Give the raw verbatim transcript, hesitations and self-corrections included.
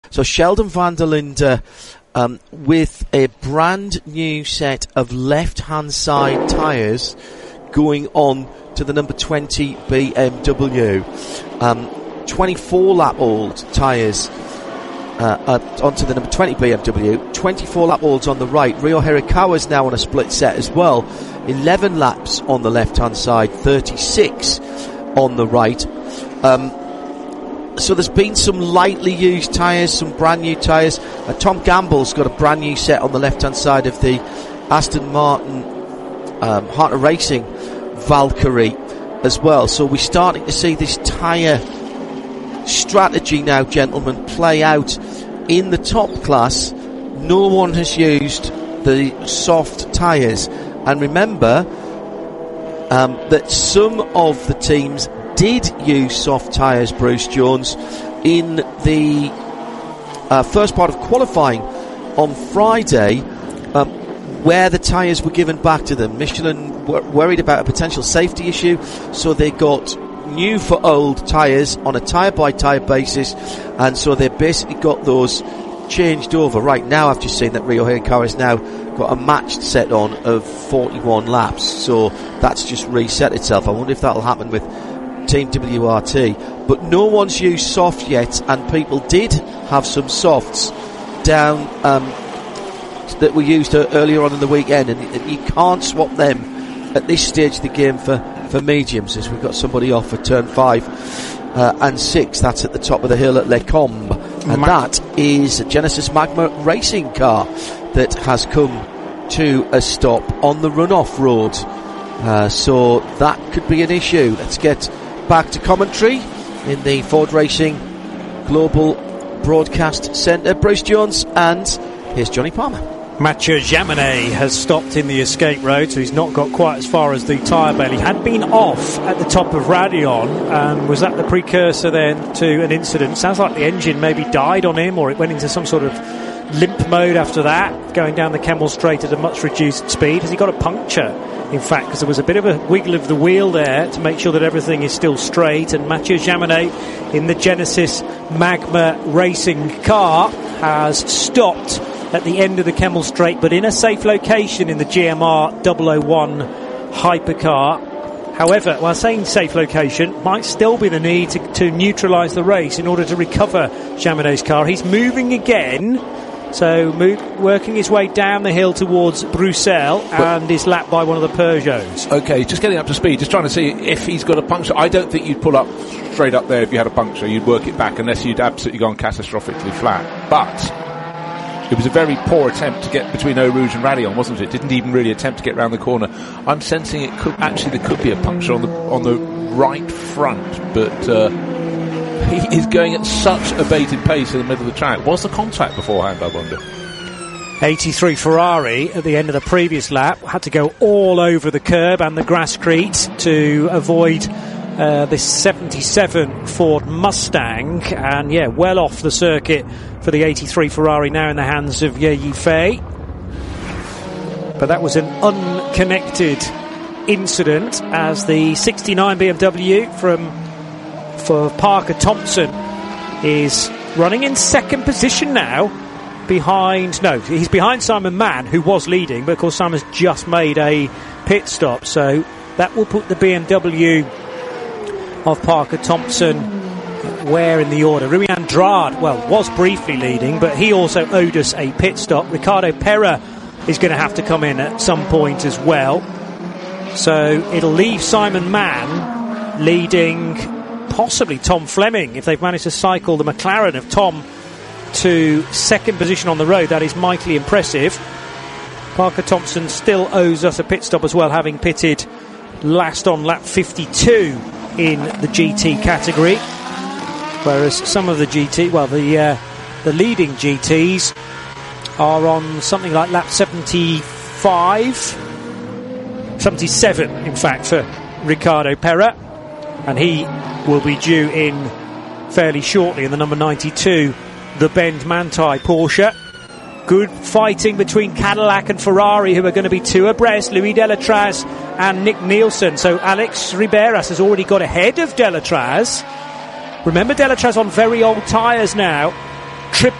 So Sheldon van der Linde um, with a brand new set of left-hand side tyres going on to the number twenty B M W. Um, twenty-four lap old tyres uh, uh, onto the number twenty B M W. twenty-four lap olds on the right. Ryo Hirakawa's now on a split set as well. eleven laps on the left-hand side, thirty-six on the right. Um, so there's been some lightly used tyres, some brand new tyres. Uh, Tom Gamble's got a brand new set on the left-hand side of the Aston Martin um, Hunter Racing Valkyrie as well. So we're starting to see this tyre strategy now, gentlemen, play out in the top class. No one has used the soft tyres. And remember um, that some of the teams did use soft tyres, Bruce Jones, in the uh, first part of qualifying on Friday, um, where the tyres were given back to them. Michelin were worried about a potential safety issue, so they got new for old tyres on a tyre-by-tyre basis, and so they basically got those changed over. Right now I've just seen that Ryo Hirakawa has now got a matched set on of forty-one laps, so that's just reset itself. I wonder if that'll happen with Team W R T. But no one's used soft yet, and people did have some softs down um, that were used uh, earlier on in the weekend, and, and you can't swap them at this stage of the game for, for mediums, as we've got somebody off for turn five uh, and six. That's at the top of the hill at Les Combes, and Ma- that is a Genesis Magma racing car that has come to a stop on the runoff road. Uh, so that could be an issue. Let's get back to commentary in the Ford Racing Global Broadcast Centre. Bruce Jones, and here's Johnny Palmer. Mathieu Jaminet has stopped in the escape road, so he's not got quite as far as the tyre bale. He had been off at the top of Radion, and was that the precursor then to an incident? Sounds like the engine maybe died on him, or it went into some sort of limp mode after that, going down the Kemmel Straight at a much reduced speed. Has he got a puncture, in fact, because there was a bit of a wiggle of the wheel there to make sure that everything is still straight. And Mathieu Jaminet in the Genesis Magma racing car has stopped at the end of the Kemmel Straight, but in a safe location in the G M R double oh one hypercar. However, while saying safe location, might still be the need to, to neutralise the race in order to recover Jaminet's car. He's moving again, so move, working his way down the hill towards Bruxelles, and but, is lapped by one of the Peugeots. Okay, just getting up to speed, just trying to see if he's got a puncture. I don't think you'd pull up straight up there if you had a puncture. You'd work it back unless you'd absolutely gone catastrophically flat. But it was a very poor attempt to get between Eau Rouge and Radion, wasn't it? Didn't even really attempt to get round the corner. I'm sensing it could actually there could be a puncture on the on the right front, but uh, he is going at such a bated pace in the middle of the track. Was the contact beforehand, I wonder? eighty-three Ferrari at the end of the previous lap had to go all over the curb and the grasscrete to avoid uh, this seventy-seven Ford Mustang, and yeah, well off the circuit for the eighty-three Ferrari, now in the hands of Ye Yifei. But that was an unconnected incident, as the sixty-nine B M W from for Parker Thompson is running in second position now, behind no he's behind Simon Mann, who was leading, but of course Simon's just made a pit stop, so that will put the B M W of Parker Thompson where in the order? Rui Andrade, well, was briefly leading, but he also owed us a pit stop. Ricardo Pera is going to have to come in at some point as well, so it'll leave Simon Mann leading possibly Tom Fleming, if they've managed to cycle the McLaren of Tom to second position on the road. That is mightily impressive. Parker Thompson still owes us a pit stop as well, having pitted last on lap fifty-two in the G T category, whereas some of the G T, well, the uh, the leading G Ts are on something like lap seventy-five, seventy-seven in fact, for Ricardo Pera, and he will be due in fairly shortly in the number ninety-two, the Bend Manthey Porsche. Good fighting between Cadillac and Ferrari, who are going to be two abreast, Louis Delatraz and Nick Nielsen. So Alex Riberas has already got ahead of Delatraz. Remember, Delatraz on very old tyres now. Triple